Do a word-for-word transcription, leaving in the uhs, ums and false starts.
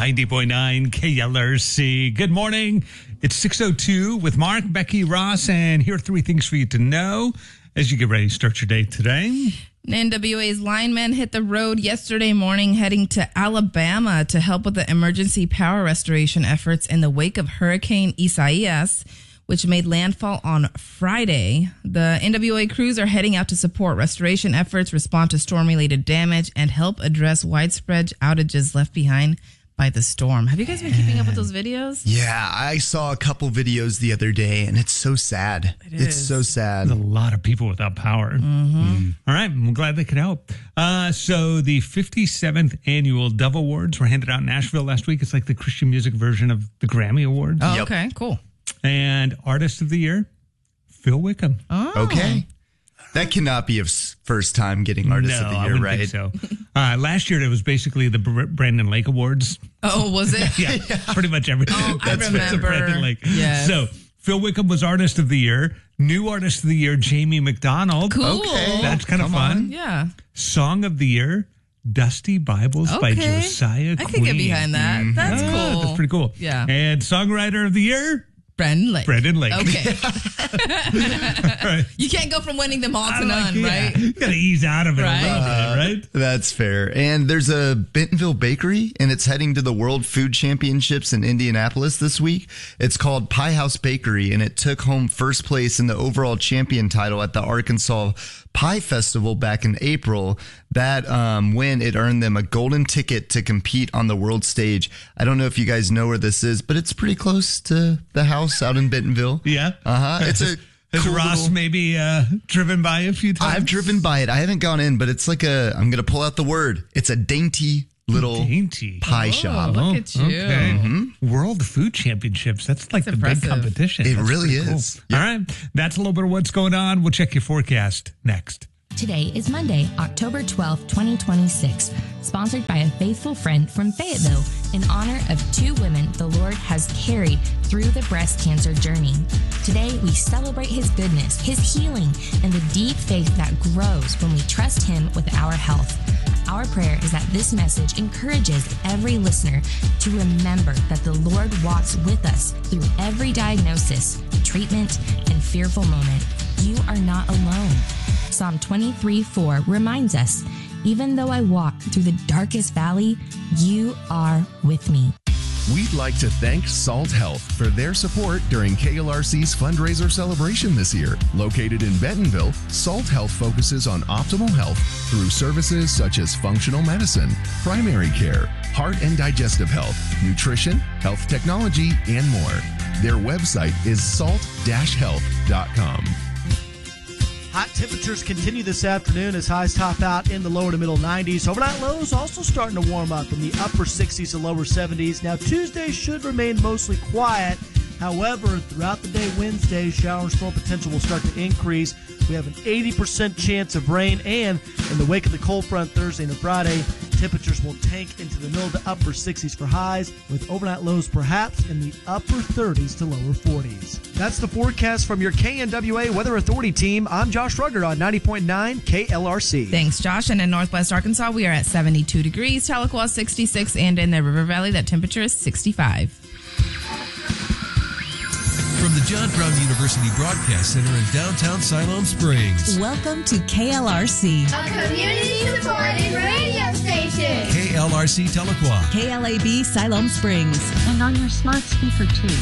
ninety point nine K L R C. Good morning. It's six oh two with Mark, Becky, Ross, and here are three things for you to know as you get ready to start your day today. N W A's linemen hit the road yesterday morning heading to Alabama to help with the emergency power restoration efforts in the wake of Hurricane Isaias, which made landfall on Friday. The N W A crews are heading out to support restoration efforts, respond to storm-related damage, and help address widespread outages left behind by the storm. Have you guys been keeping up with those videos? Yeah, I saw a couple videos the other day, and it's so sad. It it's is. so sad. There's a lot of people without power. Mm-hmm. Mm. All right, I'm glad they could help. Uh, so the fifty-seventh annual Dove Awards were handed out in Nashville last week. It's like the Christian music version of the Grammy Awards. Oh, Yep. okay, cool. And Artist of the Year, Phil Wickham. Oh. Okay. That cannot be his first time getting Artist no, of the I Year, wouldn't right? think so. Uh, last year, it was basically the Br- Brandon Lake Awards. Oh, was it? yeah, pretty much everything. Oh, I That's remember. Brandon Lake. Yes. So Phil Wickham was Artist of the Year. New Artist of the Year, Jamie McDonald. Cool. Okay. That's kind of Come fun. on. Yeah. Song of the Year, Dusty Bibles by Okay. Josiah I Queen. can get behind that. Mm-hmm. That's Ah, cool. That's pretty cool. Yeah. And Songwriter of the Year, Brandon Lake. Brandon Lake. Okay. All right. You can't go from winning them all I to like- none, yeah. right? You gotta ease out of it Right. a little bit, right? That's fair. And there's a Bentonville bakery, and it's heading to the World Food Championships in Indianapolis this week. It's called Pie House Bakery, and it took home first place in the overall champion title at the Arkansas Pie Festival back in April. That um, win, it earned them a golden ticket to compete on the world stage. I don't know if you guys know where this is, but it's pretty close to the house out in Bentonville. Yeah. Uh-huh. It's a Has cool Ross little- maybe uh, driven by a few times? I've driven by it. I haven't gone in, but it's like a, I'm going to pull out the word. It's a dainty little Dainty. pie Oh, shop. look at you. Okay. World Food Championships. That's like That's the big impressive. competition. It That's really pretty cool. is. All right. That's a little bit of what's going on. We'll check your forecast next. Today is Monday, October twelfth, twenty twenty-six, sponsored by a faithful friend from Fayetteville in honor of two women the Lord has carried through the breast cancer journey. Today, we celebrate His goodness, His healing, and the deep faith that grows when we trust Him with our health. Our prayer is that this message encourages every listener to remember that the Lord walks with us through every diagnosis, treatment, and fearful moment. You are not alone. Psalm twenty-three four reminds us, even though I walk through the darkest valley, you are with me. We'd like to thank Salt Health for their support during K L R C's fundraiser celebration this year. Located in Bentonville, Salt Health focuses on optimal health through services such as functional medicine, primary care, heart and digestive health, nutrition, health technology, and more. Their website is salt dash health dot com. Hot temperatures continue this afternoon as highs top out in the lower to middle nineties. Overnight lows also starting to warm up in the upper sixties to lower seventies. Now, Tuesday should remain mostly quiet. However, throughout the day Wednesday, shower and storm potential will start to increase. We have an eighty percent chance of rain, and in the wake of the cold front Thursday and Friday, temperatures will tank into the middle to upper sixties for highs, with overnight lows perhaps in the upper thirties to lower forties. That's the forecast from your K N W A Weather Authority team. I'm Josh Ruggert on ninety point nine K L R C. Thanks, Josh. And in Northwest Arkansas, we are at seventy-two degrees, Tahlequah sixty-six, and in the River Valley, that temperature is sixty-five. From the John Brown University Broadcast Center in downtown Siloam Springs. Welcome to K L R C, a community-supported radio station. K L R C Tahlequah. K L A B Siloam Springs. And on your smart speaker, too.